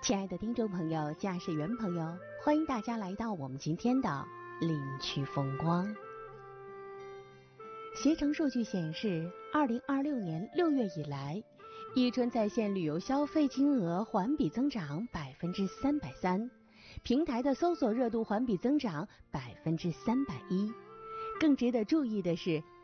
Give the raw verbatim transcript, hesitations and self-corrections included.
亲爱的听众朋友、驾驶员朋友，欢迎大家来到我们今天的领取风光。携程数据显示，二零二六年六月以来，伊春在线旅游消费金额环比增长百分之三百三，平台的搜索热度环比增长百分之三百一。更值得注意的是，